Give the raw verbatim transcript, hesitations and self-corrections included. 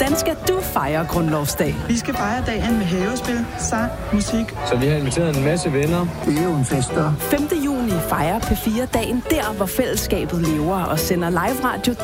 Hvordan skal du fejre grundlovsdag? Vi skal fejre dagen med havespil, sang, musik. Så vi har inviteret en masse venner. Det er jo en fest, der. femte juni fejrer P fire dagen der, hvor fællesskabet lever og sender live radio